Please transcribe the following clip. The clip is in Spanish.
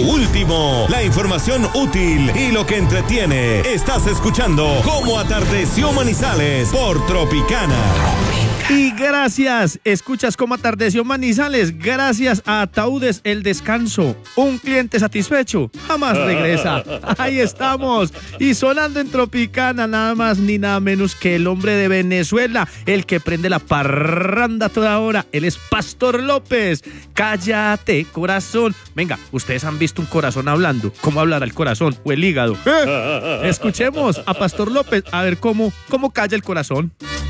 último, la información útil y lo que entretiene. Estás escuchando Cómo Atardeció Manizales por Tropicana. Y gracias, escuchas Cómo Atardeció Manizales, gracias a Ataúdes El Descanso. Un cliente satisfecho jamás regresa. Ahí estamos. Y sonando en Tropicana, nada más ni nada menos que el hombre de Venezuela, el que prende la parranda toda hora. Él es Pastor López. Cállate, corazón. Venga, ustedes han visto un corazón hablando. ¿Cómo hablará el corazón o el hígado? Escuchemos a Pastor López a ver cómo calla el corazón.